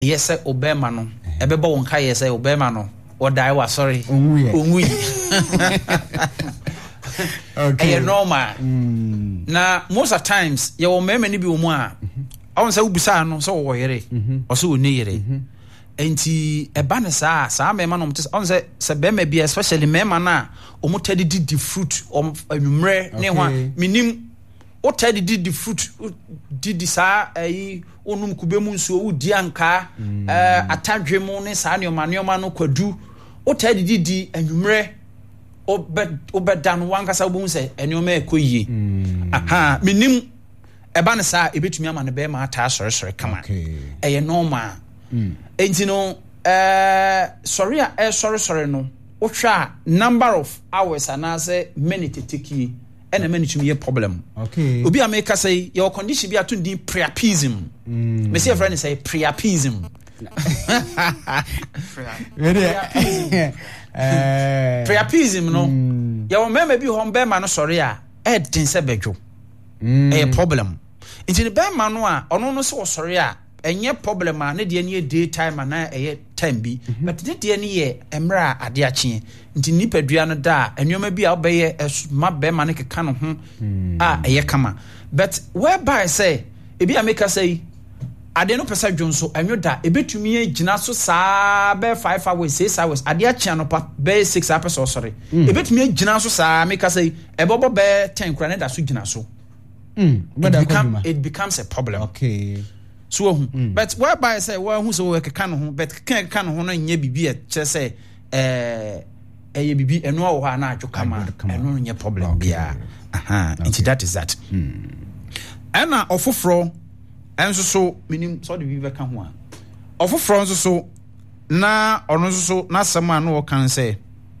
yes obema no ebeba wonka yes obema no die was sorry onwi okay normal na most of times you will many be omo a on say ubisa no so wo yere o so oni yere enti eba ne saa mema no mte on say se bema bi especially mema na omo tedi di fruit anwumre ne ho minim o tedi di fruit di saa ayi onum kubemu nso wo di anka atadwemu ne saa neoma no kwadu o tedi di anwumre obedan wankasa wo se enoma ekoyie aha minim eba ne saa ebetumi ama ne be ma ata sore kama eye normal enti no sorry no o twa number of hours anase minute take and a minute me problem okay obi ameka say your condition be ato din priapism me say friend say priapism priapism no your mema bi ho be ma no sorry a din se bedwo a problem into the be ma no a ono no so sorry a enye problem a ne de ne daytime na eye time bi but ne de ne ye emra ade ache nti nipadua no da enwoma bi a obeye ma be ma ne keka no ho a eye kama but whereby say ebi ameka say ade no pesa dwonso enwo da ebetumi agina so saa be 5 hours 6 hours ade ache no pa be 6 hours so sorry ebetumi agina so saa ameka say ebobo be 10 kura ne da so gina so it becomes a problem okay so but whereby say who so work kan ho but kan ho no nya bibi e che say eye bibi eno wo ha na adwo kama eno nya problem bia aha that is that ana ofofro enso so minim so de bibi ka ho a ofofro enso so na ono so na sama na wo kan say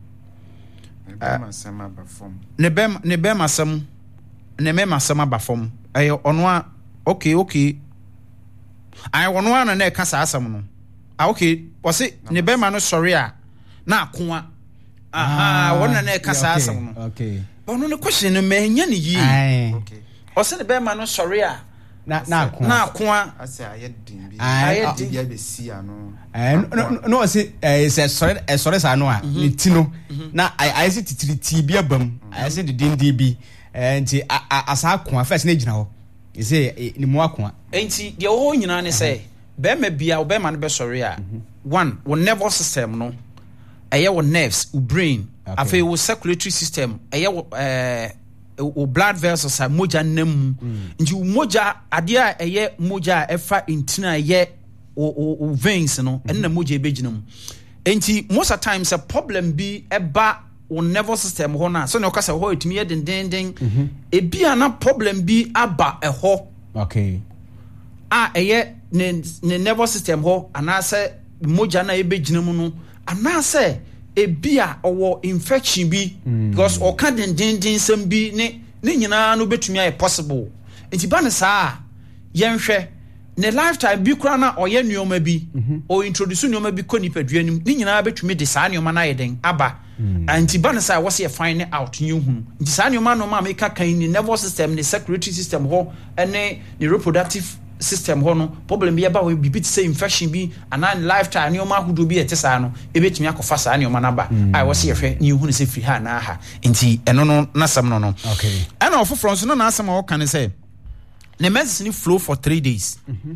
ne bem asam ne mema sama ba fom ono a okay I won one na ka sa asam no okay wose ne be ma no sorry a na akoa aha won na ka sa asam no okay ono ne question no menya ne yi okay wose ne be ma no sorry a na akoa ase ayedin bi ya be si ano no wose sorry sa no a ne ti no na ayese titiri bi abam ayese de din bi nti asa akoa first na gina ho you say ni mo akwa enti de ho nyina ne say be ma bia wo be ma no be sorry a one wo nervous system no eye wo nerves wo brain afei wo circulatory system eye wo blood vessels a moja nam nti wo moja ade a eye moja efa intina eye wo veins no enna moja ebegina mu enti most of times a problem bi eba o nervous system ho na so na okasa ho etimi ye dendenden ebia na problem bi aba eho okay eye ne nervous system ho anase moja na ebegina mu no anase ebia owo infection bi because o ka dendenden sam bi ne nyina no betumi ay possible enti ba ne saa yenhwe ne lifetime bi kura na oye nuoma bi o introduce nuoma bi konipadua nim ne nyina betumi de saa nuoma na yeden aba anti banasa was ye find out new hu nti saa nuoma no ma make kan ni nervous system ni circulatory system ho ene ni reproductive system ho no problem bi aba we bi say infection bi and lifetime nuoma hudo bi etesa no ebetumi akofa saa nuoma na ba I was ye hwe ni hu ne se free ha na ha nti eno no nasam no okay ana ofofro so no na asam o kan say the medicine flow for 3 days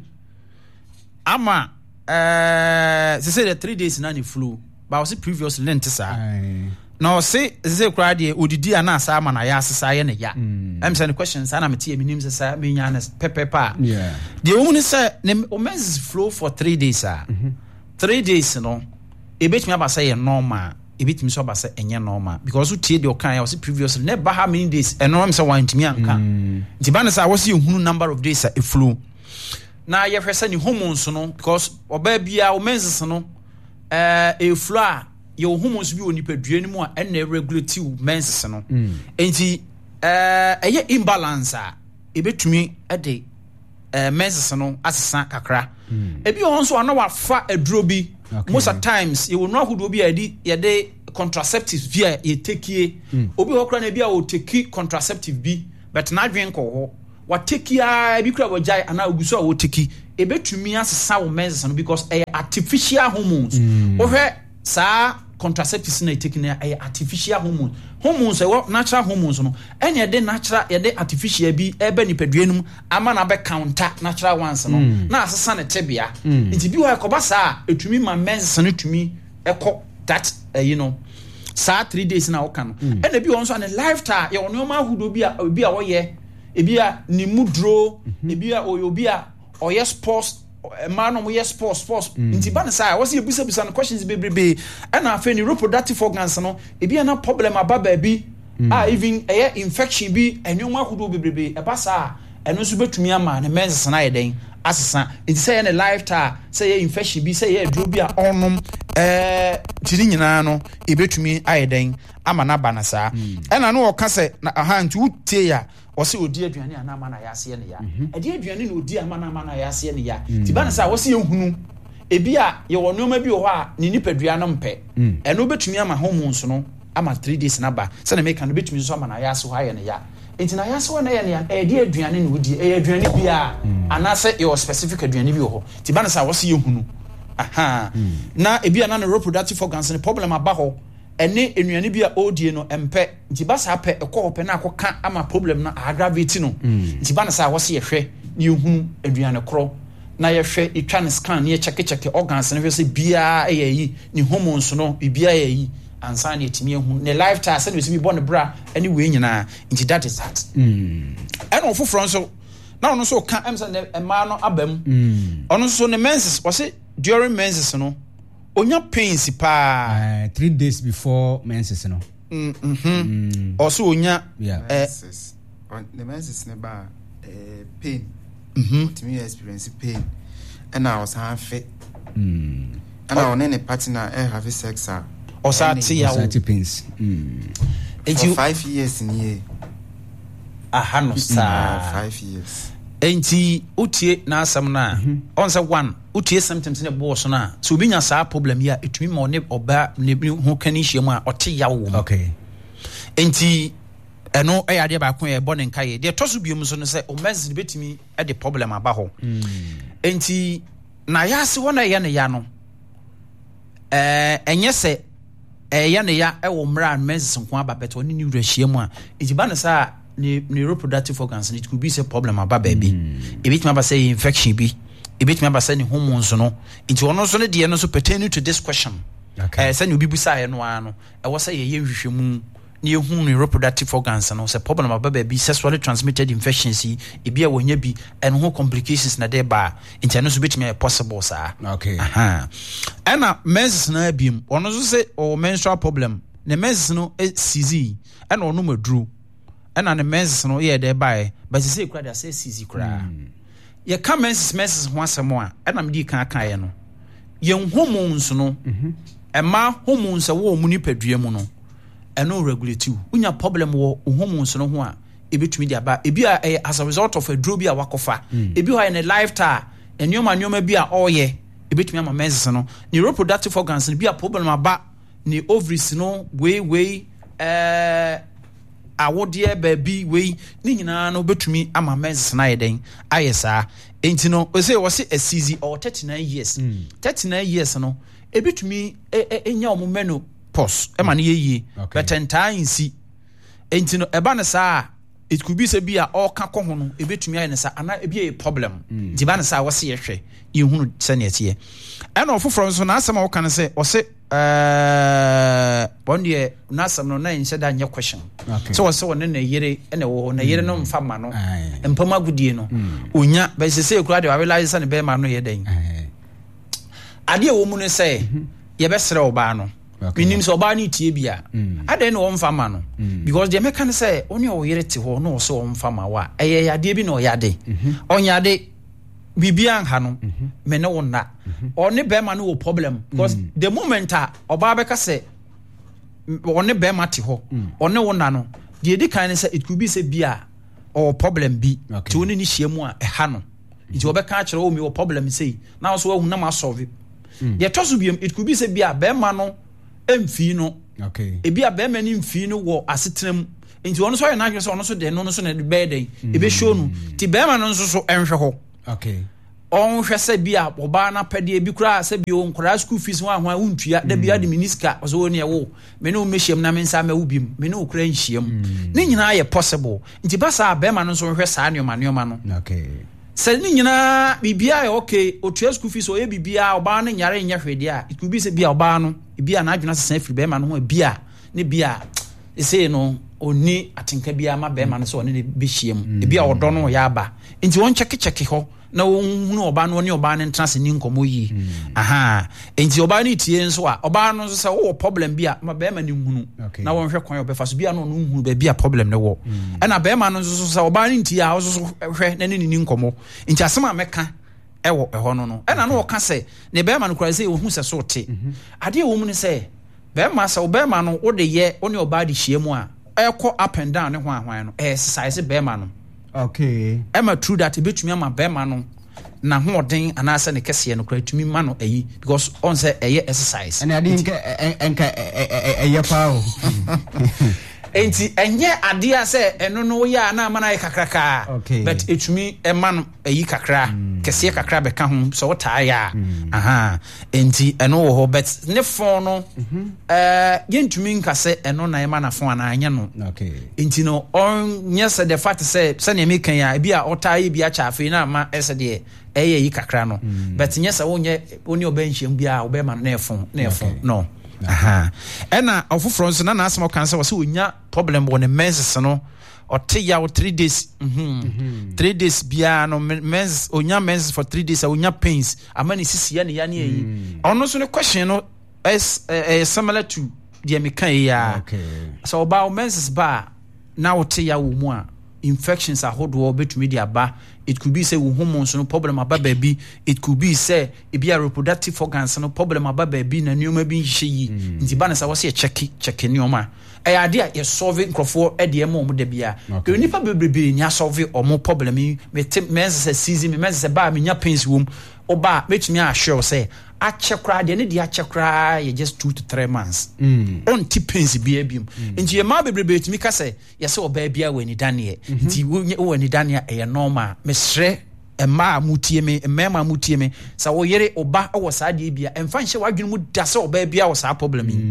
ama they say the 3 days na ni flow but was previously lent sa no say crowd dey odidi ana asa ama na ya asesa ye ne ya am say the questions ana meti eminim say me nya na pepepa yeah the only say the medicine flow for 3 days 3 days no ebetimi abasa ye normal ebetimi so abasa enye normal because you tie the okan was previously never how many days and no say one timi anka ntibana say was you hunu number of days e flow na ye hwese ni hormones no because oba bia o menses no e flow a ye hormones bi onipadua ni mu a na regulate menses no enti eye imbalance a ebetumi de menses no asesa kakra ebi on so ana wa fa aduro bi most of times you will know who do be ye de contraceptives via ye take obi hokra na bia o take contraceptive bi but na dwen ko ho wa take ya bi kura wajai ana oguso a wo take ebetumi asesa wo menses no because artificial hormones ohwe saa contraceptives na taking artificial hormones natural hormones no ene ye de natural ye de artificial bi ebe nipaduanum ama na be counter natural ones no na asesa ne tebea nti bi wa ekoba saa etumi ma menses no tumi ekọ that saa 3 days na woka no ene bi won so ne lifestyle ye ono ma hudo bi a wo ye ebi a ni mudro ebi a obi a oye sports man no yes sports nti ba ne sai wo se ebisa no questions bebrebe and afa ni reproductive organs no ebi na problem ababa bi even infection bi enwoma hudo bebrebe e ba sa eno so betumi ama ne menses na yeden asesa nti say ne lifestyle say infection bi say aduro bi a onom tiri nyina no ebetumi ayeden ama na ba na sa ena no woka se na aha nti utie ya wose odi aduane ana ama na yase ne ya edi aduane na odi ama na yase ne ya ti ba na sa wose yehunu ebi a ye wonoma bi ho a ne nipadua no mpe eno betumi ama hormones no ama 3 days na ba se na make no betumi so ama na yase ho aye ne ya enti na yase ho na ye ne ya edi aduane na odi aduane bi a anase your specific aduane bi ho ti ba na sa wose yehunu aha na ebi a na no reproductive organs ne problem aba ho ene enuane bi a odie no empe nti ba sa pe ekope na akoka ama problem na aggravate no nti ba na sa wose ye hwe ne ehunu aduane kro na ye hwe etwa ne scan ne check organs ne hwe bia eyi ne hormones no bia eyi ansa ne etimi ehunu ne lifestyle se ne se bi born bra any we nyina nti that is that eno foforo nso na ono so ka emsa ne ema no abam ono so ne menses wose during menses no onya pains pa 3 days before menses no also onya the menses ne ba pain to me experience pain and I was half fit and I on any partner have sex osati pains for 5 years in here no sir 5 years enti utie na asam na on say one utie symptoms ne boss na so obi nya saa problem ya etumi ma one oba ne ho kani hyiam a ote yawo okay enti eno ade ba ko e bone nkaye de toso biom so no say o mezi betumi e de problem aba ho enti na ya se wona ye ne ya no enye se ya ne ya e wo mra mezi nko aba beto ni wura hyiam a enti ba ne sa ne reproductive organs it could be a problem about baby e bit me say infection bi e bit me say hormones no into ono so ne de no so pertaining to this question say you bibu say no ano e wo say ye hwehwemu ne ehun ne reproductive organs no say problem about baby sexually transmitted infections e bia wonya bi and ho complications na de ba into no so bit me possible sir okay ana menses na biem ono so say o menstrual problem ne menses no CZ and ono madru and an menses no ye there by but say kura say CZ kura ye come menses once more and am di kan ye no ye hormones no ma hormones wo mu ni padua mu no eno regulate you unya problem wo hormones no ho a ebetumi dia ba ebi as a result of a drobi a wakofa ebi ho in a lifetime enyoma bi a oye ebetumi ama menses no ni reproductive organs bi a problem aba ni ovaries no we awodie baby we ni nyina no betumi ama menses na yeden ayesa enti no o say was a CZ or 39 years 39 years no ebetumi enya o meno pos e ma na yeye but entan si enti no eba na sa it could be say be a all ka ko ho no ebetumi aye na sa ana ebi a problem di ba na sa wose ye hwe ye hunu se na tie e na ofoforo so na asema wo kan se o se bondie nasam no na inse da nye question so wose won na yere ene wo na yere no mfa ma no empama gudie no onya ba se kura de wa realize sa ne be ma no ye den ade wo mu ne se ye be sere oba no minim so oba ni tie bia ade no mfa ma no because the make say oni o yere te ho no so mfa ma wa eye ade bi no yade onya de bibia nha no me ne wona oni be ma no problem because the moment oba be ka say oni be ma te ho oni wona no the edi kan say it could be say bia or problem bi ti oni ni hyiamu a ha no nti obe ka kire o mi o problem say now so hu na ma solve the toso biem it could be say bia be ma no emfi no okay ebi a be ma ni mfi no wo asetenam nti ono so na hwe so ono so de no so na be den ebe show no ti be ma no so enhwe ho okay on hwɛ sɛ bia oba na pɛde bi kura sɛ bi on kura school fees ho ahwa untua da bia de miniska so woni ɛwo me ne o mehyiam na me nsa ma wo bim me ne o kura nhyiam ne nyinaa yɛ possible nti ba sa bɛma no so hwɛ saa nneoma no okay sɛ ne nyinaa bibia yɛ okay otua school fees o yɛ bibia oba no nyare nya hwede a it could be sɛ bia oba no bia na adwena sesa afiri bɛma no ho bia ne bia ɛsɛ no oni atenka bia ma bɛma no so ne behyiam bia ɔdɔ no yɛ aba nti won check ho na hunu oba no ne oba ne ntrase ni nkomo yi aha enti oba ne tie nso a oba no so sɛ wo problem bia ma bɛma ne hunu na won hwɛ kwan obefa so bia no hunu ba bia problem ne wo ɛna bɛma no so sɛ oba ne tie a so hwɛ na ne ni nkomo enti asɛm a mɛka ɛwɔ ɛhɔ no ɛna no wɔka sɛ ne bɛma no kura sɛ wo hu sɛ so te ade wo mu ne sɛ bɛma sɛ bɛma no wo de yɛ wo ne oba de hyia mu a ɛkɔ up and down ne ho ahwan no exercise bɛma no okay Emma true that betumi ama bema no na hoɔden anasa ne kɛseɛ no kura tumi ma no ayi because on say ɛyɛ exercise and ade enka ɛyɛ pao enti enye ade a sɛ ɛno no yɛ na ama na yɛ kakraka but etumi ɛma no ayi kakra kɛseɛ kakra bɛka ho so wotaa ya aha enti ɛno wɔ hɔ but ne phone no yɛntumi nka sɛ ɛno na ɛma na phone na anya no okay enti no on nyɛ the fact sɛ ne meka ya bi a ɔtaa yi bi a chafe na ma ɛsɛ de ɛyɛ yi kakra no but nyɛ sɛ wonyɛ oni ɔbɛnhyɛm bi a ɔbɛma no na ɛfon no aha ɛna ɔfoforo nso na asɛm ɔka sɛ wɔsɛ onya problem wɔ ne menses no ɔte ya 3 days 3 days bia no menses onya menses for 3 days a onya pains ama ne sisi ya ne ya ne yi ɔno so ne question no is similar to the meka ya so about menses ba na ɔte ya wo mu a infections ahodoɔ betumi de aba it could be say wo hormones no problem aba baby it could be say e be a reproductive organs no problem aba baby na nneoma bi nhye yi nti ba na sa wo se check nneoma ade a ye solve nkrofo e de ema omo da bia ke nipa bebrebe nya solve omo problem yi mense season me mense ba me nya pains wom oba betumi a sure say achekra de ne de achekra ye just 2 to 3 months on ti pains bia biom nti ye ma bebrebe tumi ka say ye se oba bia wani dane nti wani dane e normal mesre emma mutie me emma mutie me sa wo yere oba wo saa de bia emfa nhye wadwene mu da se oba bia wo saa problem yi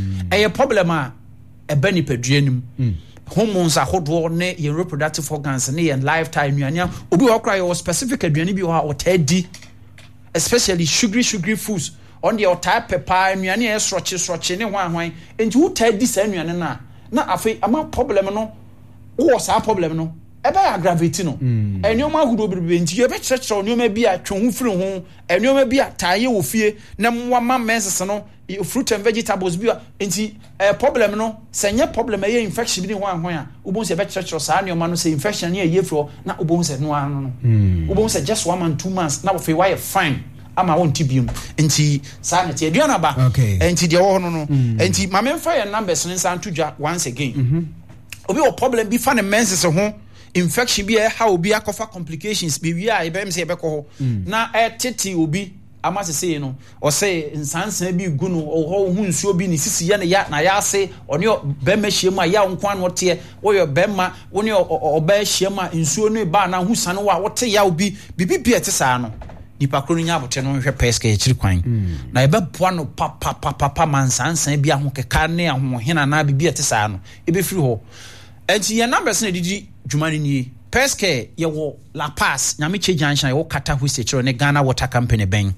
e problem a eba ni paduanim hormones ahodo ne ye reproductive organs ne ye lifetime nuania obi wo kra ye specific aduane bi wo ha o tadi especially sugary foods on the type pepper nuane e sroche ne hwan enti wo tadi sa nuane na afei ama problem no wo saa problem no ebe aggravate no enioma ahodo bebrebe nti ye be kyerɛkyerɛ enioma bi a twe ho firi ho enioma bi a taaye wo fie na mwa menses no fruit and vegetables bi nti problem no senya problem ye infection bi ne ho ahwan a ubon se be kyerɛkyerɛ saa enioma no se infection ne ye fro na ubon se no ano no ubon se just 1 month 2 months na wo fe why fine ama won tibium nti saa ne te aduana ba nti de wo no no nti ma memfa ye numbers ne san tudwa once again obi o problem bi fa ne menses ho infection bi how obi akofa complications bi wi a ebem se ebekɔ ho na tete obi ama se say no o say nsansan bi gu no ho hu nsuo bi ne sisi ya na ya ase oni bema hyiam a ya nko an wote wo yo bema woni oba hyiam a nsuo no ba na hu sane wa wote ya obi bibi ete saa no nipa kro nya abote no hwɛ peska e chiri kwan na ebeboa no papa mansansan bi aho keka ne aho hena na bibi ete saa no ebefiri ho enti ye numbers na didi dwumani ni peske ye wo La Paz nyame che junction ye wo kata hu se chiro ne Ghana Water Company ben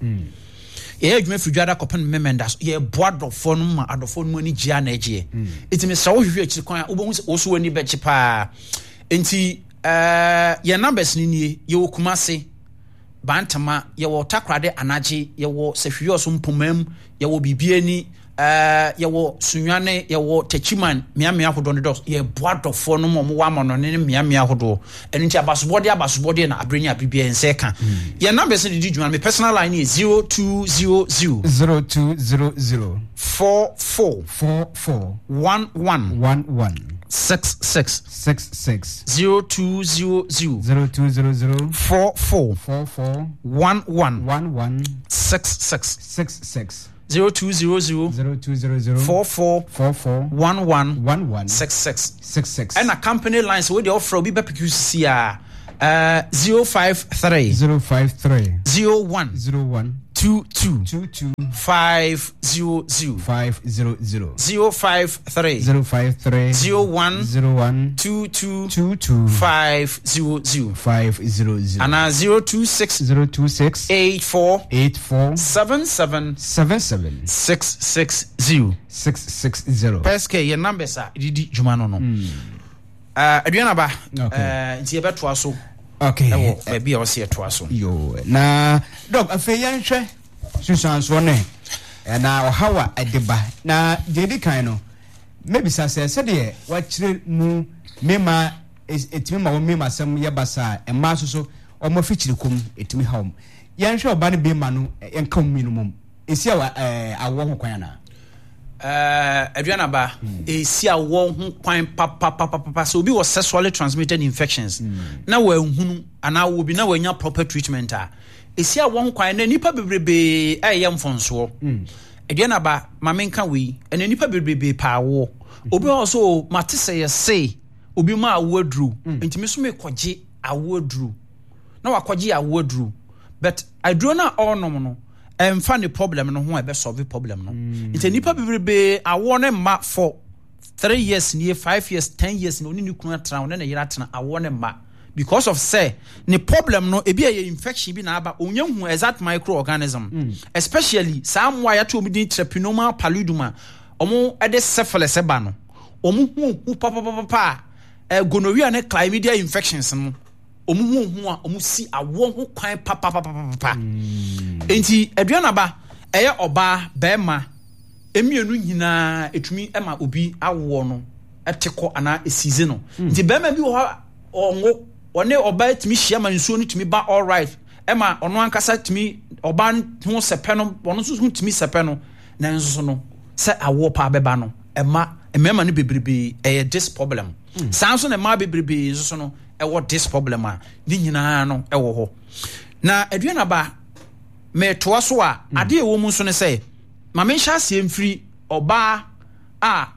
ye adwuma fidwada kopen memendas ye boadofo no ma adofo no ani gia na agye enti me sawo hwehwe akiri kwan obo hu se oso wani bechi pa enti ye numbers ni ye wo Kumase Bantama ye wo Takrade Anaje ye wo sehwe so mpomam ye wo bibiani ye wo Sunwane ye wo Techiman miamia hodo ne dos ye boadofo no mo wa mono ne miamia hodo eni nti abasobode na abrenya bibia enseka ye numbers de djuma me personal line is 0200 44 11 66 0200 44 11 66 0200 44 11 66 and a company lines we dey offer obi be PQC 053 053 01 01 22 22 500 500 053 053 01 01 22 22 500 500 and 026 026 84 84 77 77 660 660 Peske your numbers are didi juma no no aduana ba nti ebe to so okay ewo baby a wose to so yo na dog afi yan hwe susan so ne na ohawa edeba na dedi kan no maybe say de wa kire mu mema etimi ma wo mema sam ye basa e ma so omo fi kire kom etimi hawm yan hwe oba ne be ma no yan kam minimum esi awo ho kwan na aduana ba esi awo ho kwan papa so obi was sexually transmitted infections na wa hunu ana wo bi na wa nya proper treatment esi awo ho kwan na nipa bebrebe ayɛ mfonso aduana ba mamenka we ena nipa bebrebe pa wo obi also matese ye say obi ma awo aduru ntimi so me kɔgye awo aduru na wakɔgye awo aduru but aduru na ɔnom no emfa ne problem no ho ebe solve problem no nti nipa bebrebe awo ne ma for 3 years near 5 years 10 years no ni kunu atra wo ne yira tena awo ne ma because of say ne problem no ebi aye infection bi na aba onye hu exact microorganism especially some why to be treponema pallidum omo ede syphilis eba no omo hu papa gonorrhea ne chlamydia infections no omo hu a omo si awo ho kwan papa enti aduana ba eye oba bema emienu nyina etumi ema obi awo no eteko ana esize no nti bema bi wo onwo one oba etumi hia ma nsuo no tumi ba all right ema ono ankasa tumi oba ho sepe no ono so tumi sepe no na nso no se awo pa beba no emema no bebrebe this problem sanso na ma bebrebe nso no this problem a di nyina no ho na aduana ba me toa so a ade ewo mu so ne se ma me hya se mfiri oba a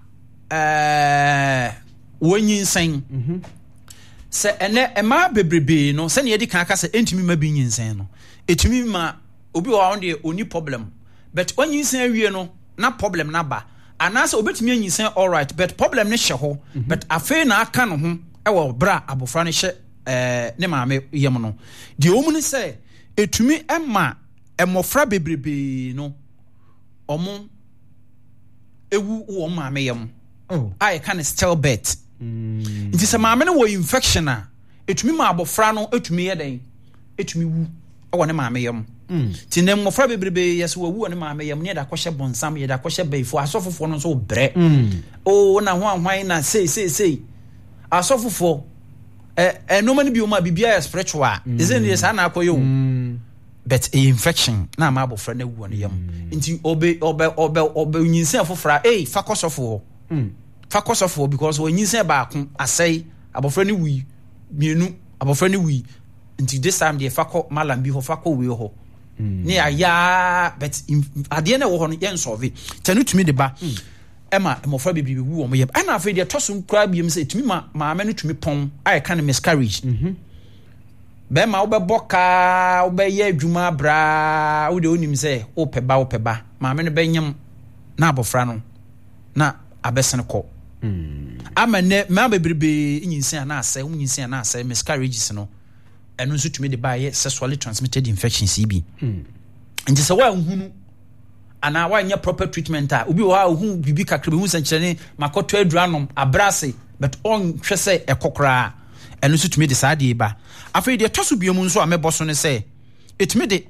wonyinsen se ene ema bebrebe no se ne yedi kan aka se entumi ma bi nyinsen no etumi ma obi wa on de oni problem but onyinsen awie no na problem na ba anase obetumi anyinsen all right but problem ne hye ho but afei na aka no ho ewo bra abofra ne hye ne maame yem no de omu ne se etumi ema emofra bebrebe no omo ewu wo maame yem I can still bet nti se maame no wo infection a etumi ma abofra no etumi yeden etumi wu ewo ne maame yem ti ne mmofra bebrebe yeso wu ne maame yem ne da kwhye bonsam ye da kwhye beifo asofofo no so bre na ho ahwan na sei asofofo no man bi o ma bibia spiritual isn't it sa na akoyo but infection na ma abofra na wu ne yem nti obe nyinsen afofra fakosofo fakosofo because when nyinsen ba ko asai abofra ne wi mienu abofra ne wi nti this time the fako malam bi ho fako we ho ne ya but ade na wo ho no yen solve tanu tumi de ba ema emofra bebrebe wu o mo yem ana afa de tosum kra biem se tumi ma no tumi pon ai kan miscarriage be ma wo be boka wo be ye adwuma bra wo de onim se wo peba ma no be nyem na abofra no na abesen ko ama ne ma bebrebe nyinsen na asai nyinsen na asai miscarriages no eno nso tumi de ba ye sexually transmitted infections bi nti se wa nhunu ana wa nya proper treatment a obi wa hu bibi kakra be hu sankyene makoto aduanom abrase but on hwese ekokra eno nso tumi de saade ba afei de toso biom nso a meboso ne se etumi de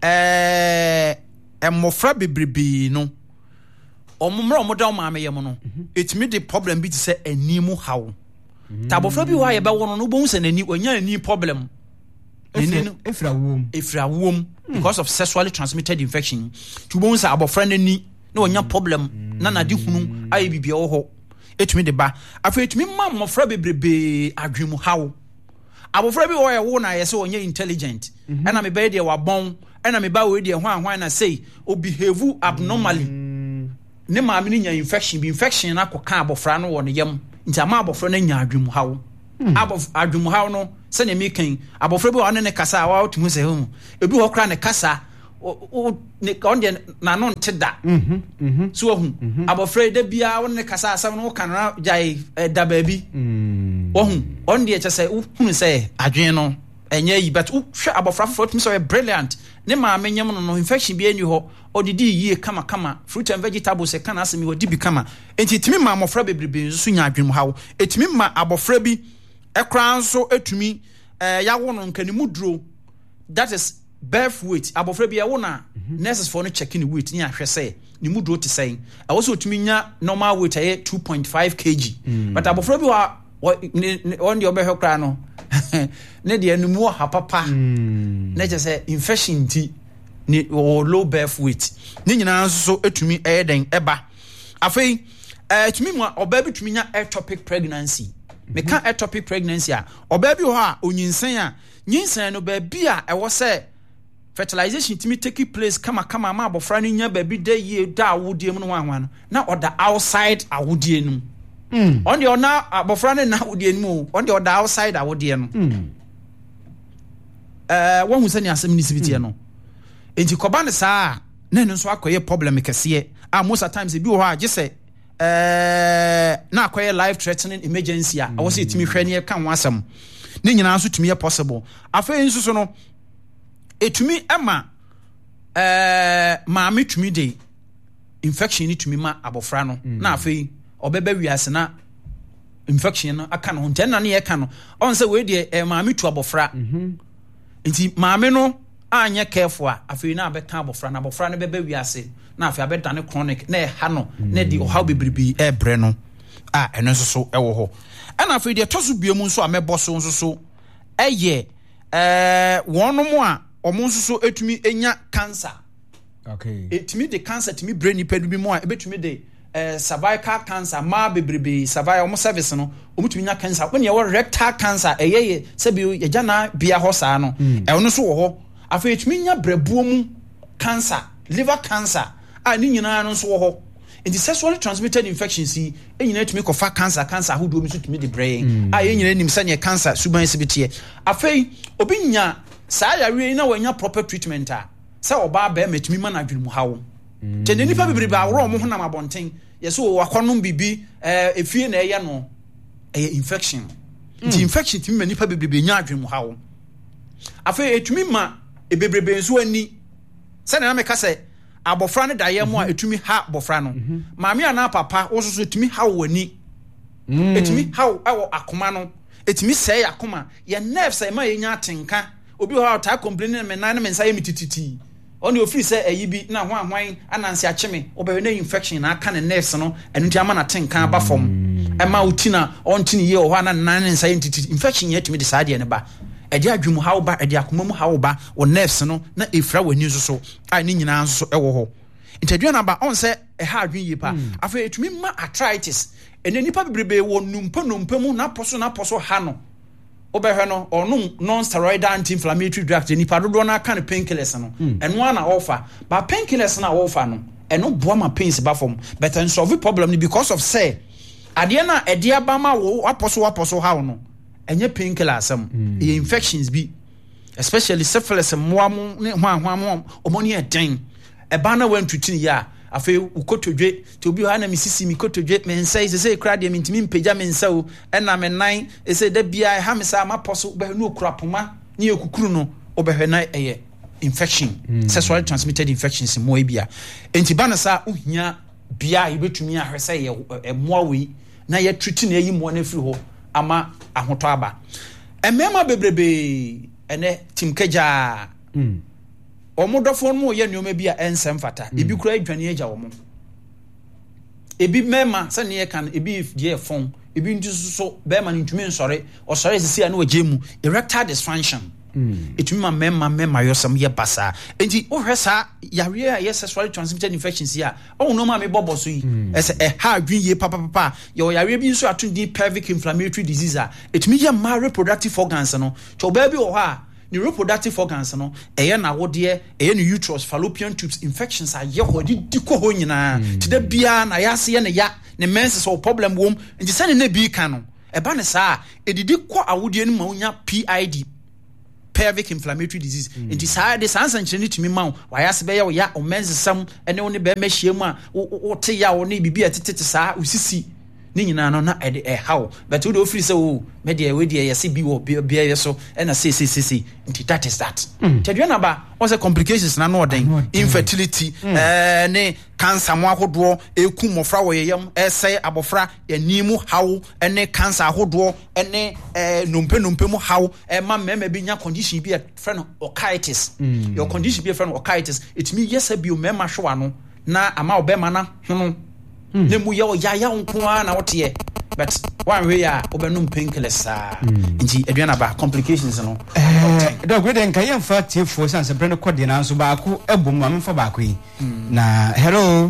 emofra bebrebe no omumra omoda maame yem no etimi de problem bi te se animu hawo tabofra bi wa ye be wono no bo hu se nani onya ani problem efra wom because of sexually transmitted infection to bo hu se abofra nani na onya problem na na de hunu ayi bibia wo ho etimi de ba afa etimi ma mofra bebrebe adwemu hawo abofra bi wo ye wo na ye se onya intelligent na me be de wa bon na me ba we de hwan na say o behave abnormally ne maame ni nya infection na koka abofra no wo ne yam nti ama abofra no nya adwemu hawo adwemu hawo no sɛ ne mekan abɔfra bi ɔne ne kasa a wa tumu sɛ hu ebi hɔ kra ne kasa ne on de na no nte da so hu abɔfra da bia won ne kasa asɛm no kan na jai da baabi hu on de kyɛ sɛ hu sɛ adwen no enye yi but hwɛ abɔfra foforɔ tumi sɛ brilliant ne ma menyam no infection bi ani hɔ odidi yie kama fruit and vegetables e kana asemi odi bi kama enti timi ma abɔfra bebrebe nso nya adwen hawo etimi ma abɔfra bi ekra nso etumi yawo no nkanimu duro that is birth weight abɔfra bi yawo na nurses for no checking the weight ni ahwɛ sɛ ni mu duro te sɛn awoso otumi nya normal weight aye 2.5 kg but abɔfra bi wa on the obehwe kra no ne de anumu ha papa ne je say infection ti ni low birth weight ni nyina so etumi den eba afei etumi mu oba bi tumi nya ectopic pregnancy me ka ectopic pregnancy a oba bi ho a onyinsen a nyinsen no ba bi a ewo say fertilization timi take place kama ma abofra no nya ba bi da yie da awodie mu no wanwan na oda outside awodie nu on the ona abofra no na awodie nu on the oda outside awodie no wo hu sani asem ni sibitie no enti koba ne saa na nso akoye problem kese a most of times e bi wo ha je se na akoye life threatening emergency a wo se timi hwe ne ka ho asem ne nyina so timi possible afei nso so no etumi ema maame tumi de infection ni tumi ma abofra no na afei obeba wiase na infection no aka no nten na ne ye ka no on se we de maame tu abofra nti maame no anya careful afei na abeka abofra na abofra no beba wiase na afei abeda ne chronic na ha no na di o how bebribi ebre no eno nso so ewo ho ana afei de toso biemu nso amebo so nso so eye wonom a omo nso so etumi enya cancer okay etumi de cancer tumi brain ni pedu bi mo a ebetumi de cervical cancer ma bebrebe cervical omo service no omutumi nya cancer when you rectal cancer eyeye se bi ye na bia ho saa no no so wo ho afa etumi nya brabuo mu cancer liver cancer a ni nyina no so wo ho in the sexually transmitted infections yi enyina etumi kofa cancer ahodo mi so tumi de brain a ye nyina nim sanye cancer suban sibitie afa obi nya saa yare na wanya proper treatment a sa oba ba metumi ma na dwumu hawo tene nipa bebrebe awro mo ho na mabonten yeso wakonom bibi efie na eye no eye infection the infection timi ma nipa bebrebe nya adwumu hawo afa etumi ma bebrebe nso ani se na meka se abofra ne daye mo a etumi ha abofra no maami ana papa wo so etumi ha wani etumi ha awo akoma no etumi sei akoma ye nerves e ma ye nya atenka obi ho ta complain me nan me nsa ye mitititi oni ofiri se ayi bi na hwan ananse acheme obehwe na infection na aka ne nerves no enu nti ama na tenka ba fom e ma utina ontini ye o hwa na nan nsa ye mitititi infection ye tumi de saade ne ba e de adwum hawo ba e de akoma mu hawo ba o nerves no na efra wani so a ni nyina nso ewo ho intadua na ba on se e ha adwun yi pa afa etumi ma arthritis ene nipa bebrebe wo numpa mu na poso ha no obehwe no onu non steroidal anti-inflammatory drug nipa dodo na kan painkillers no eno ana offer ba painkillers na offer no eno boa ma pains ba fom but en solve problem ni because of say ade na ede aba ma wo aposo ha no enye painkillers e infections bi especially syphilis moamu ne hwan omoni eden e ba na wan tutini ya afi ukotodwe to obi ha na misisi mi kotodwe men say kra de mintimi mpagya men sa o na men nan say da bia ha me sa ma poso be no kurapoma ne ekukuru no obehwe na eye infection sexually transmitted infections mo ebia enti ba na sa uhia bia yebetumi ahwese ye emoa we na ye treat na yi mo na firi ho ama ahoto aba emema bebrebe ene timkaja omodofo no ye nneoma bi a ensem fata ebi kura adwane agya wo mo ebi mema se ne ye kan ebi die fon ebi ntu so be ma ntumi nsore osore sisi a na wagemu erectile dysfunction etumi ma mema yosam ye basa enti wo hwesa yare a yes sexually transmitted infections ya o no ma me bobo so yi ese ha adwen ye papa ye yare bi nso atundi pelvic inflammatory disease a etumi ye ma reproductive organs no cho ba bi wo ha ni reproductive organs no eye na wode eye ni uterus fallopian tubes infections are ye ho di ko ho nyina ti da bia na yase ye ne menses or problem wom nti sane na bi ka no eba ne saa edidi kɔ awodie no ma wonya PID, pelvic inflammatory disease. Nti saa de saa nsankyerɛ tumi ma wo wayase bɛyɛ wo ya omensesam ene wo ne bɛ mɛhyia mu a wo te ya wo ne bibi atete saa usisi ni nyina no na how but we do free so me dey we dey yesi bi wo bia so na say nti that is that tedwe na ba o say complications na no den infertility ne cancer mo ahodo eku mofra wo yeyam say abofra animu how ne cancer ahodo ne nompe mu how ma mema bi nya condition bi a friend orchitis your condition bi a friend orchitis it mean yes bi o mema hwa no na ama obema na hono ne mu ya nko na wote but one way ya obenum painkillers nti aduana ba complications no dog we den kayen fa tiefo sanse brand code na so ba ko ebom ma mfa ba ko yi na hello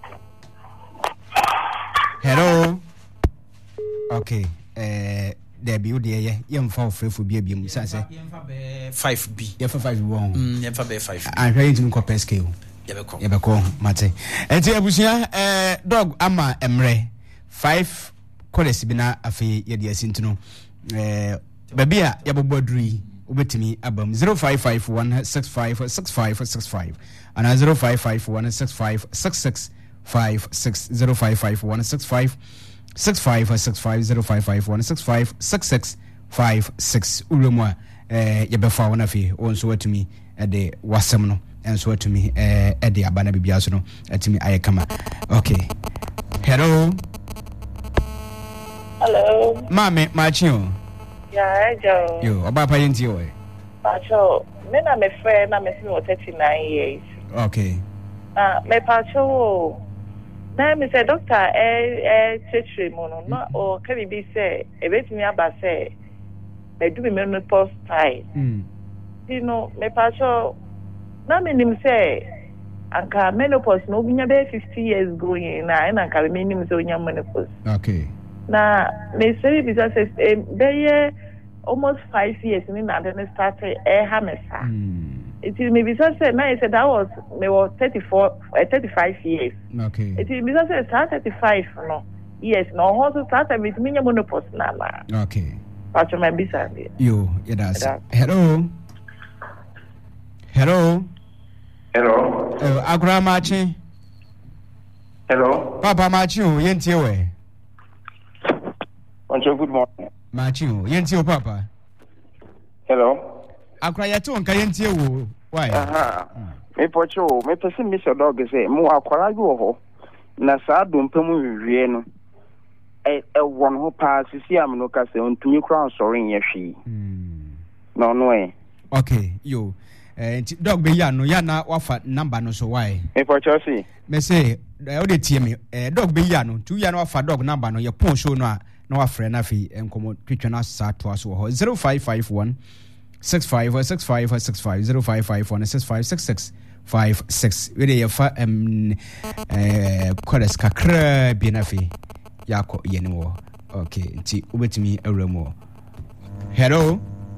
okay there be ode ye mfa ofrefo bi abiem sanse yemfa be 5b yemfa 5 won yemfa be 5 and try to copy scale yebeko mate enti abusia dog ama emre 5 college bi na afi ye de asintuno babia yaboboduri obetimi abam 0551656565 and 0551656656 0551656565 ulumwa yebefa wona fi wonso watumi de wasem no enso atumi de abana bibia so no atumi ayekama okay hello mame machio yo obapa yenti o pacho me na me friend na me see 39 years okay me pacho na me say doctor treatment mo no o can be say e betimi aba say me do me menopause time you know me pacho na menim say anka menopause no obinya be 50 years going na anka menim say onya menopause okay na me say because be almost 5 years ni na then started hamesa it is maybe so say na say that was me was 35 years okay it is because say 35 no yes no also start with me menopause na okay pacho my bisa yo yeah that's hello Agra Machi. Hello. Papa Machu, yenti we. Good morning. Machu, yenti papa. Hello. Agra yato nka yenti wo. Why? Me pocho, me pese me so dog say mo akwara bi wo ho. Na saa dompam wiwie no. Won ho pa sisi am no ka se ontumi kra nsori nyehwe. No. Okay, yo. Dog be ya no ya na wafa number no so why me for Chelsea me say o de tie me dog be ya no tu ya na wafa dog number no ye pon show no a na wafre na fi enkomo twetwe na sa to aso ho 0551 6565 0551 6566 we de ye fa koles kakra bi na fi yakọ ye ne wo okay nti obetimi awramo hello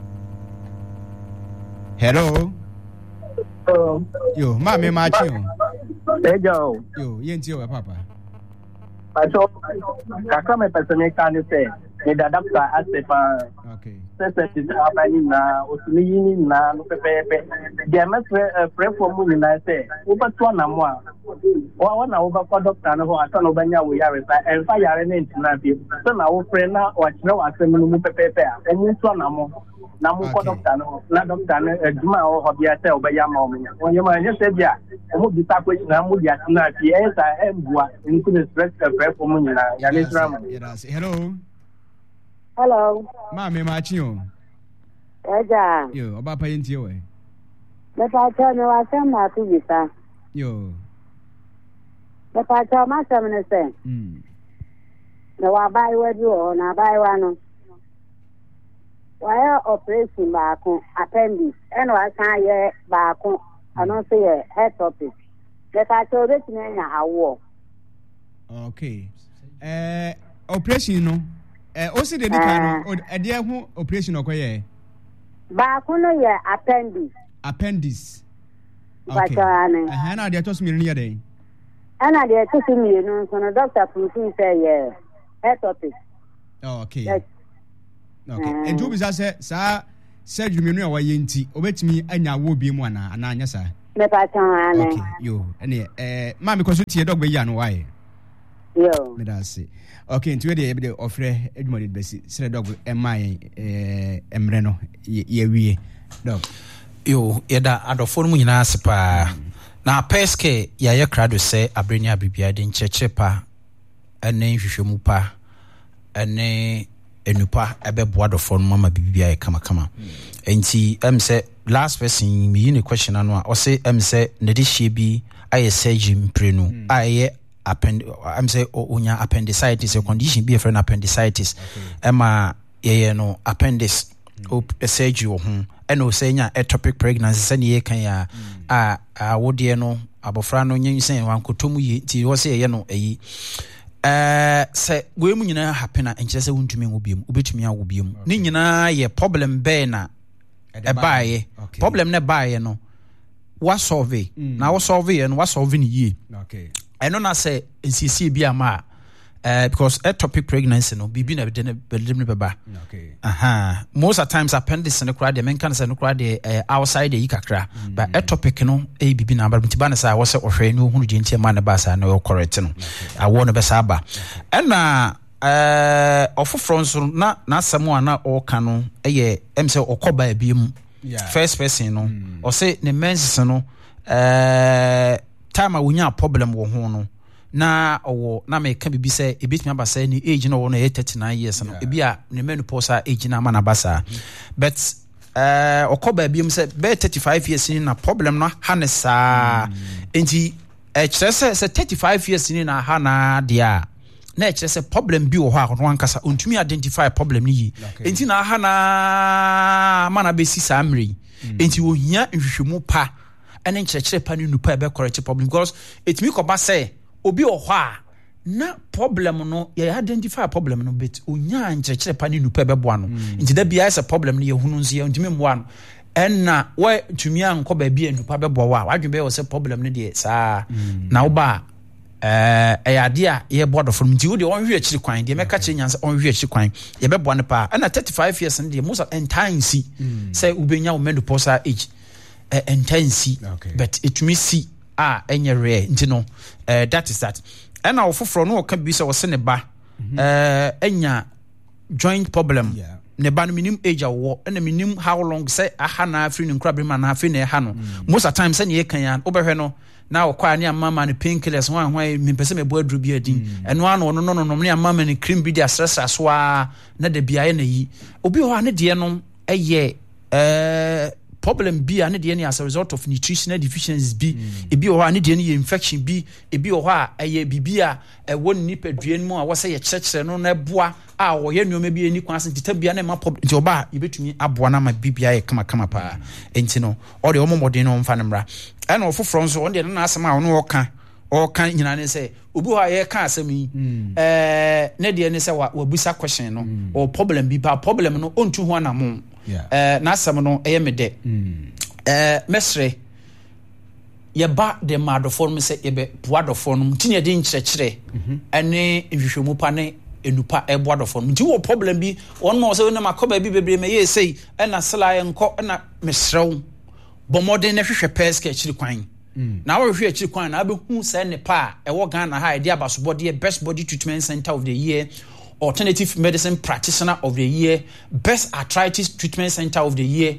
yo mami machi Ejo. Yo yenti o papa Pacho kaka me persone kan say me da doctor asepa okay sese ti abani na osuni yini na no pepepe de me free for mu ni na say wo ba to na mo a wa na wo ba ko doctor no ho ata no banya wo yare sa en fa yare na ntina bi so na wo free na wa kire wa asem no mu pepepe a emu to na mo na mu ko doctor no na doctor no aduma o hobia say obeya ma o menya onye ma nye se bia mo bi ta question na mu dia na bi e sa embua nku ne stress free for mu ni na ya le drama hello mami machi o eja yo oba pa yenti o me pa cha me wa sa ma tu bisa yo me pa cha ma sa me se na wa bai we do na bai wa no wa operation ba ko appendix en wa san ye ba ko ano se ye head topic me pa cha o be tin nya awo okay operation no o si de nika no e de ho operation okoye ba ko no ye appendix okay na de to so mi ni ye den ana de to so mi no so no doctor proof say ye head topic okay Okay. And do be say surgery me no wa yenti obetimi anya wo bi mu ana anya sa. Me pa tan. Okay. Yo. Ene ma me ko so tie dog be ya no why. Yo. Me da say. Okay, nti we dey be ofre edumode besi. Sire dog emai emre no ye wie. Dog. Yo, yeda adofo no nyina sepa. Na peske ya ye krado se abreni abibia de ncheche pa ene hwehwemu pa ene enupa ebeboa adofo no mama bibia ye kama. Enti se last person me yin question anu a o se se ne de hie bi aye surgery mprenu aye say onya appendicitis, a condition be a friend appendicitis. Emma ye no appendix surgery ho and no saying ectopic pregnancy send ye can ya would ye no abofra no nyen say wan kotomu ye ti wo say ye no eyi say we mu nyina happen and say wontumi obiam obetumi awobiam ni nyina ye problem be na e baaye problem na baaye no wa solve na wo solve ye no wa solve ni ye okay. I don't know say NCC be ama because ectopic pregnancy no bibi na bedem beba. Okay. Most of times appendix no crowd the men can say no crowd outside the kakra but ectopic no bibi na ba mtibana say wo say ohwe no hunu genti ma na ba say no correct no. I want be say ba. And na ofofro nso na asemo na o ka no eye em say okoba ebiem. First person no o say ne menses no time we nya problem wo ho no na owo na me ka bibi say ebetimi abasa ni age no wo no 39 years no ebi a ne menopause age na mana basa but okoba biem say be 35 years ni na problem no hanesa enti kire say 35 years ni na ha na dia na kire say problem bi wo ho a no ankasa ontumi identify problem ni yi enti na ha na mana be si samri enti wo hia nhwehwemu pa and then church pa ni nupa be correct problem because it me ko ba say obi ohwa na problem no ye identify problem no bit onya nchechire pa ni nupa be boa no nti da bia is a problem no ye hunu nzi ye ntimi mboa no enna we tumi anko ba bia nupa be boa wa adwe be wo say problem no de saa na wo ba ade a ye board of nti wo de on hwe akiri kwan de meka che nyansa on hwe akiri kwan ye be boa no pa na 35 years no de most of entire see say ubenya wo menopause age intense but it me see any rare you know that is that and our for no can be so was ne ba enya joint problem ne ba no minimum age awo and minimum how long say aha na afri nkura be man afi na ha no most of the time say ne kan ya obehwe no na okwa ne amama ne painkillers wan me pese me bo aduru bi adin eno ano no ne amama ne cream bi dia stress so a na da bia ye na yi obi ho ane de no eye problem bi ane de as a result of nutritional deficiencies bi ebi o ha ane de infection bi ebi o ha eye bibia won ni padua mu a wo say ye kyekere no na boa a wo ye nneoma bi ani kwan sentita bia na ma problem nti oba ebetumi aboa na ma bibia ye kama pa enti no o de omomode no mfa nemra ena ofoforo nso on de na asema a ono oka nyina ne say obi ho ye ka asem yi ne de ne say wa busa question no o problem bi pa problem no ontu ho na mo na asem no me de mesre ye ba de madofo no say ye be boadofo no tinye de nkyerɛkyerɛ ene nhwehwemu pa ne enupa eboadofo no nti wo problem bi won ma say na makoba bi bebre me ye say na sela ye nkɔ na mesrew bomodin na hwehwɛ peske akiri kwan na wo hwehwɛ akiri kwan na abehu say ne pa ɛwɔ Ghana ha de abasobode best body treatment center of the year, alternative medicine practitioner of the year, best arthritis treatment center of the year,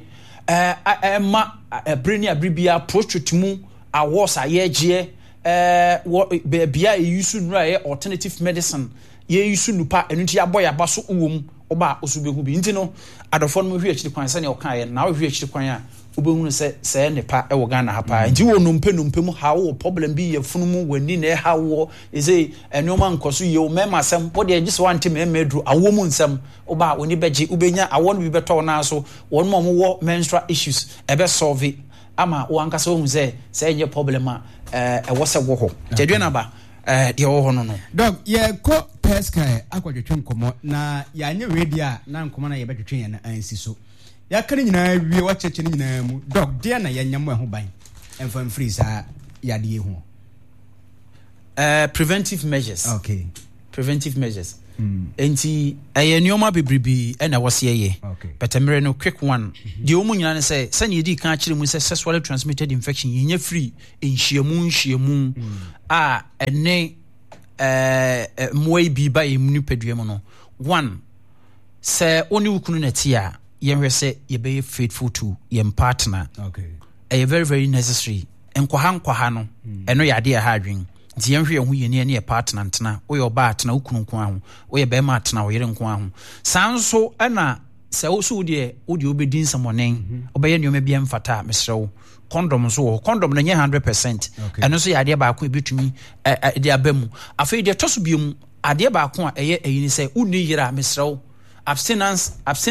brainy abribia prostrutimu awards ayeje bia yusu nra alternative medicine ye yusu nupa enunti aboya baso uwom oba osubehu bi nti no adofo no hwe akiri kwan se ne okan ye na hwe akiri kwan a obehunu se ne pa ewo Ghana ha pa nti wo nompe mu ha wo problem bi ye funu mu wani na ha wo eze enoma nkoso ye o mema sam wo de gise wante medru awo mu nsam oba oni beje ubenya awo no bi beto na so won mo wo menstrual issues ebe solve ama wo ankasa wo hu se enye problem a ewo se wo ho jedwe na ba de wo ho no dog ye ko peska akwadwetwe nkomo na ya anye ready a na nkomo na ye betwetwe ye na ansi so ya kare nyina wie wa cheche nyina mu dog de na yanya mu ho ban enfam free sa ya de hu preventive measures. Okay. Preventive measures. enti ɛyɛ nneɛma bebrebe ɛna wɔse ɛyɛ but mmerɛ no quick one deɛ ɔmu nyina ne sɛ sɛnea yɛdi ka akyerɛ mu sɛ sexually transmitted infection yɛnya free nhyiamu a ɛne mmoa yi bi ba yɛ mu nipadua mu no one sɛ wone wo kunu no te a yɛnhwɛ sɛ yɛbɛyɛ faithful to yɛn partner ɛyɛ very very necessary nkwaha no ɛno yɛ adeɛ ɛha adwen nti yɛnhwɛ yɛn ho yɛni ne yɛ partner ntena woyɛ ɔba atena wo kunu nko aho woyɛ bɛrima atena wo yere nko aho saa nso ɛna sɛ wo so wodeɛ wobɛdi nsɛmmɔnen wobɛyɛ nneɔma bia mfata a mesrɛ wo condom nso wɔ condom no nyɛ 100% ɛno nso yɛ adeɛ baako ɛbɛtumi de aba mu afei deɛ ɛtɔ so bio mu adeɛ baako a ɛyɛ ɛyi ne sɛ wonni yere a mesrɛ wo abstinence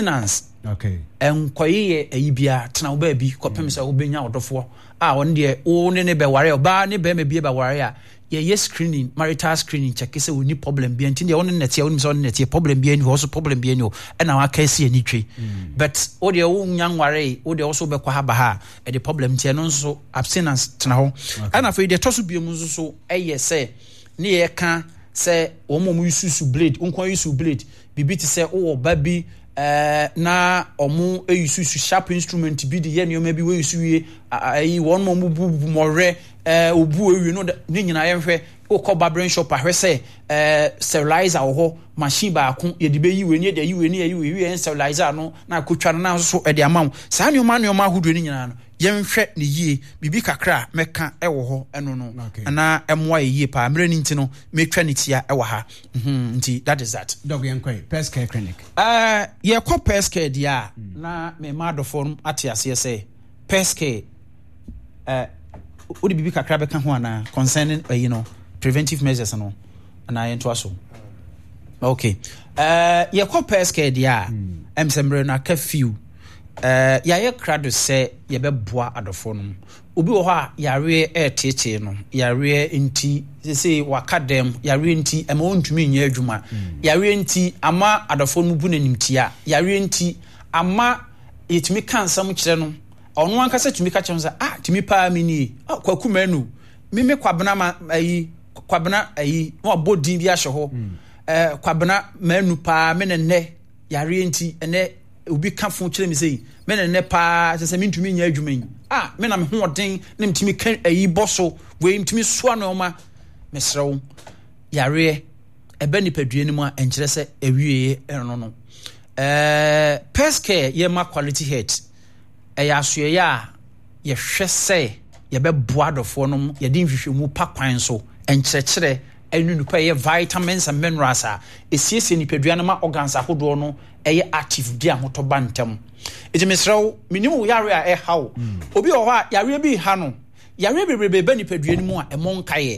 nkɔyeyɛ ayi bia tena wo baabi kɔpem sɛ wobɛnya ɔdɔfoɔ a ɔno deɛ wo ne bɛware ɔbaa ne bɛrima bie bɛware a yɛyɛ screening marital screening kyɛke sɛ wɔni problem bia nti deɛ wone nɛteɛ wonim sɛ wone nɛteɛ problem bia ni hɔ so problem bia ni hɔ ɛna waka si ani twe but wodeɛ wonya nware wodeɛ wo so wobɛkɔ ha ba ha ɛde problem nti ɛno nso abstinence tena hɔ ɛna afei deɛ ɛtɔ so bia mu nso so ɛyɛ sɛ ne yɛka sɛ wɔn mu yusu blade nkwa yusu blade bibi te sɛ wowɔ ba bi na ɔmo yusu sharp instrument bi de yɛ nneɛma bi wɔ yusu wie ayi wɔn mu bu mɔrɛ obu ewie no ne nyinaa yɛhwɛ wokɔ barbering shop ahwɛ sɛ sterilizer wɔ hɔ machine baako yɛde bɛyi wei ne yɛde ayi wei ne yɛyi wei yɛn sterilizer no na akotwa no na nso ɛde ama wo saa nneɛma ahodoɔ ne nyinaa no yɛnhwɛ ne yie bibi kakra mɛka ɛwɔ hɔ ɛno no ana ɛmoa yɛ yie paa mmerɛ no nti no mɛtwa ne tia ɛwɔ ha nti that is that dog yɛnkɔ pest care clinic yɛkɔ pest care deɛ a na mema adɔfoɔ no ate aseɛ sɛ pest care wode bibi kakra bɛka ho anaa concerning preventive measures no anaa yɛntoa so okay yɛkɔ pest care deɛ a ɛmsɛ mmerɛ no aka few yɛayɛ krado sɛ yɛbɛboa adɔfoɔ no obi wɔ hɔ a yareɛ ɛɛtetee no yareɛ nti sɛ waka dɛm yareɛ nti ɛma ɔntumi nyɛ adwuma yareɛ nti ama adɔfoɔ no bu n'animtia yareɛ nti ama yɛtumi ka nsɛm kyerɛ no ɔno ankasa tumi ka kyerɛ no sɛ tumi paa me nie kwaku manu meme kwabena na wabɔ din bi ahyɛ hɔ kwabena manu paa me ne nnɛ yareɛ nti ɛnɛ obi ka fo kyerɛ me sɛ me ne nnɛ paa sɛ mentumi nyɛ adwuma yi me na me hoɔden na metumi ka ayi bɔ so wei metumi soa nneɔma mesrɛ wo yareɛ ɛbɛ nipadua no mu a ɛnkyerɛ sɛ awieɛ ɛno no pest care yɛma quality health ɛyɛ asoɛyɛ a yɛhwɛ sɛ yɛbɛboa adɔfoɔ no yɛde nhwehwɛmu pa kwan so ɛnkyerɛkyerɛ ɛne nipa ɛyɛ vitamins and minerals a ɛsiesie nipadua no ma organs ahodoɔ no ɛyɛ active di ahotɔ ba ntɛm ɛti mesrɛ wo menim wo yare a ɛha wo obi wɔ hɔ a yareɛ bi ha no yareɛ bebrebe ba nipadua no mu a ɛmɔ nkayɛ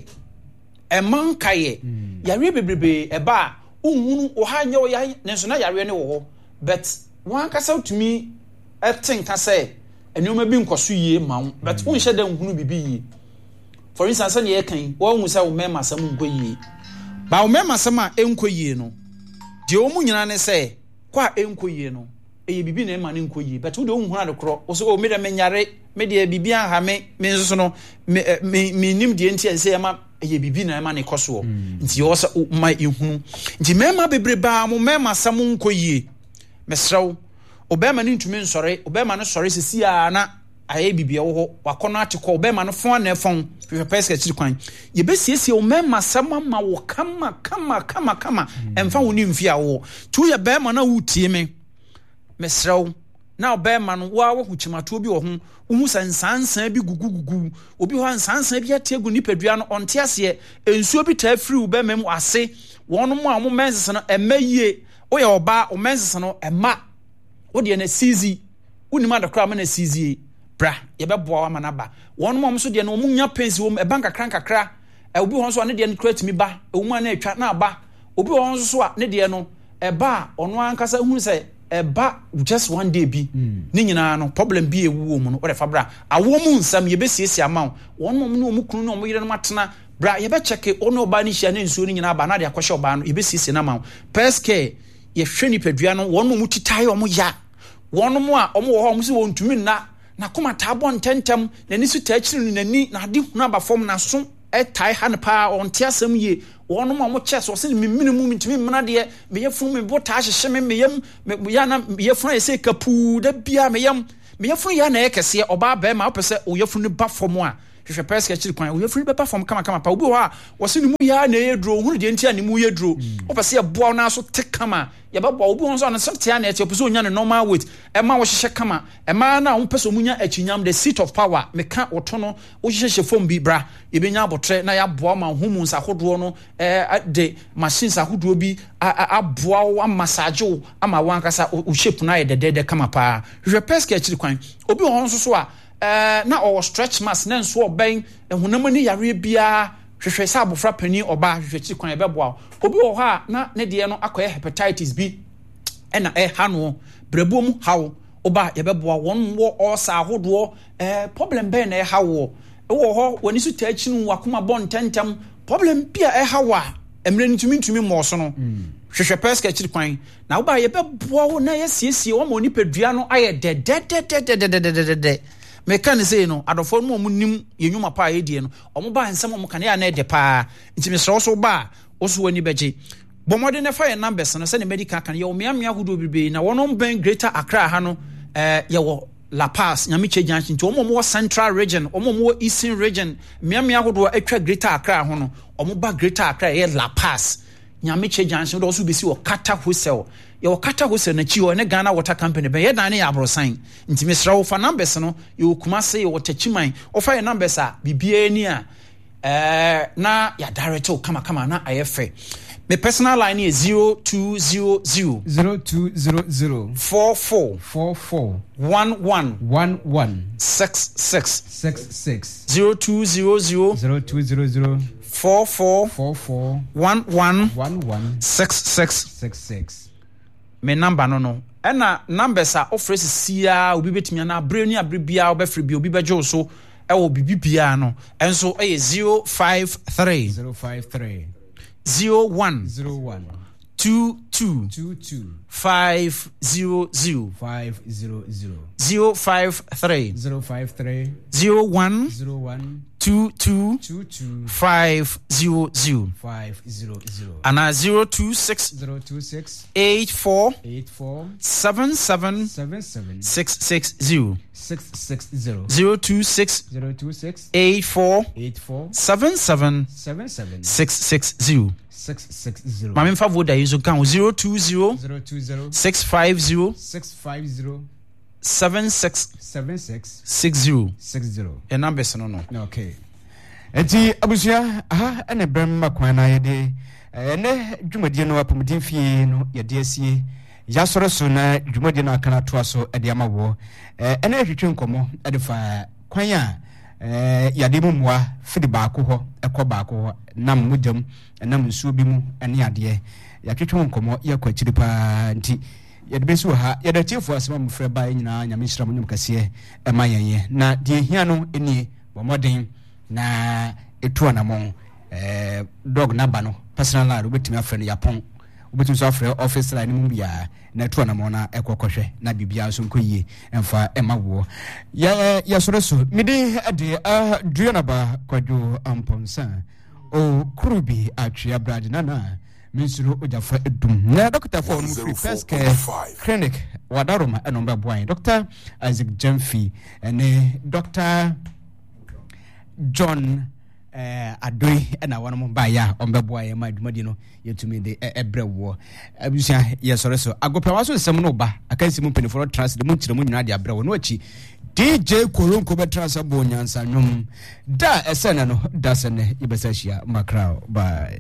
yareɛ bebrebe ɛba a wonhunu wɔ ha nyɛ wo yɛ ne nso na yareɛ ne wɔ hɔ but wankasa wotumi ɛte nka sɛ nneɛma bi nkɔ so yie ma wo but wonhyɛ da nhunu bibi yie for instance sɛ ne yɛkan wɔn hu sɛ wo mɛma asɛm nkɔ yie ba wo mɛma asɛm a ɛnkɔ yie no deɛ wɔn mu nyinaa ne sɛ kɔ a ɛnkɔ yie no ɛyɛ bibi na ɛma ne nkɔ yie but wode wohunu ade korɔ wo sɛ me dɛ menyare me deɛ bibi aha me nso no menim deɛ nti ɛsɛ ɛma ɛyɛ bibi na ɛma ne kɔ soɔ nti yɛwɔ sɛ ma ɛhunu nti mɛma bebrebaa mo mɛma asɛm nkɔ yie mesrɛ wo obɛma no ntumi nsɔre obɛma no sɔre sisi a na ayɛ bibia wɔ hɔ wakɔ no ate kɔ obɛma no fɔn na ɛfɔn hwehwɛ pɛs kɛkyiri kwan yɛbɛsiesie obɛma sɛm ama wo kama ɛmfa wo ne mfi a wɔ tu yɛ bɛma no a wotie me mesrɛ wo na obɛma no woa wɔho kyimatoɔ bi wɔ ho wohu sɛ nsansan bi gugu obi hɔ nsansan bi ate agu nipadua no ɔnte aseɛ nsuo bi taa firi wo bɛma mu ase wɔn mo a mo mɛnsesa no ɛma yie woyɛ ɔbaa wo mɛnsesa no ɛma wodeɛ na sizi wonim adakora ma na sizie bra yɛbɛboa wa ma na ba wɔn mo so deɛ no wɔn nya pensi wɔm ɛban kakra obi wɔn so a ne deɛ no kura timi ba ewuma na atwa na aba obi wɔn so a ne deɛ no ɛba ɔno ankasa hu sɛ ɛba just one day bi ne nyinaa no problem bi ewu wɔn no ɔde fa bra awo mu nsam yɛbɛsiesie ama wɔn mo ne wɔn kunu ne wɔn yere no matena bra yɛbɛkyɛke ɔno ɔba ne hyia ne nsuo ne nyinaa ba na de akɔhyɛ ɔba no yɛbɛsiesie na ma pest care yɛhwɛ nipadua no wɔn mo titae wɔn ya wɔn mo a wɔn wɔ hɔ wɔn si wɔn ntumi nna na kɔma taa bɔ ntɛntɛm n'ani so taa akyiri no n'ani na ade hunu aba fam na so tai han pa on tia asem ye wono ma mo che so se me minimum ntimi mena de me yefun me bota hyehye me yam me ya na yefun ese kapu da bia me yefun ya na ekese oba ba ma opese o yefun ba fom a hwehwe peske chiri kwan o yefun ba fom kama pa obi ha wo se ni mu ya na yedro hunu de ntia ni mu yedro opese ye boa na so te kama ye ba boa obi won so na setia na etie opese onya ne normal weight e ma wo hyehye kama e ma na wo pese omunya achinyam the seat of power me ka oto no wo hyehye fom bi bra ye benya abotre na ya boa ma humu nsa hodo no de machines ahodo bi aboa wo massage wo ama wo ankasa o shape na ye de kama pa hwehwe peske chiri kwan obi won so a na o stretch mass na nso oben ehunam ni yare bia hwehwe sa abofra pani oba hwehwe chi kwan ebeboa obi wo ha na ne de no akoye hepatitis B na ha no brebuom hawo oba yebeboa won wo osa ahodo problem be na ha wo ho woni su ta chi nu wakoma bon tentem problem bia ha wa emre ntumi mo so no hwehwe peska chi kwan na oba yebeboa wo na yesiesie wo mo ni pedua no aye de mekan say no adofo no mo nim yenwuma pa yedie no omo ba nsem omo kan ya na de pa ntimi sro so ba oso wani beje bomode ne fa ye numbers no se ne medical kan ye o miamia hudo bibe na wono ben Greater Accra ha no ye wo La Paz Nyamiche Junction nti omo mo Central Region omo mo Eastern Region miamia hudo atwa Greater Accra ho no omo ba Greater Accra ye La Paz Nyamiche Junction do so besi o Kata Hostel ye Kata Hostel na chi o ne Ghana Water Company be ye dan ne ya brosan nti mesra wo fa numbers no ye Kumase ye Waterchiman o fa ye numbers a bibia ni a na ya direct o kama na ayefe my personal line is 0200 44 11 66 0200 44 11 66 me number no na numbers are offers sia obi betimi na abreni abrebia obefre bi obi bejo so e wo bibia no enso e 053 01 22 500 053 01 22 500 and 026 84 77 660 026 84 77 660 Mami mfa voda yizo kan 020 650 7660 e numbers no okay enti abusia aha ene brem makwan na yede ene dwumadi no apomdin fie no yede asie yasore so na dwumadi no akana to aso ede amawo ene hwetwe nkomo ede fa kwan a yade mu moa fidi baako ho ekọ baako ho nam mujam nam nsuo bi mu ene ade yatwetwe nkomo yakwa chiri pa nti yede besu ha yede chiefo asema mfre ba nyina nyame hira mu kase e mayenye na de hia no eni bomoden na etu anamon dog number no personal line obetimi afre no yapon obetimi so afre office line mu bia na etu anamon na ekokohwe na bibia so nkoyie emfa emawo ya soreso midi ade duanaba kwadwo amponsa o kurubi atwea brad nana Minsuru Ojafa Edum. Na Dr. for First Care Clinic Wadaroma enomba boy. Dr. Isaac Jemfi and Dr. John Adoi na wana mo baya omba boy ma dwumadino yetumi de ebrewo abusia yesoreso agopa waso nsem no ba akansi mu penifo trans de mu ntire mu nyina de abrewo no achi DJ Koronko betrasa bo nyansa nwom da esene no da sene ibesashia makrao bye.